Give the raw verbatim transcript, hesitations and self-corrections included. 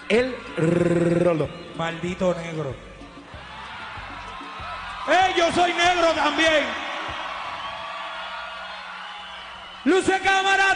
el Rolo. Maldito negro. ¡Eh, yo soy negro también! ¡Luce cámara!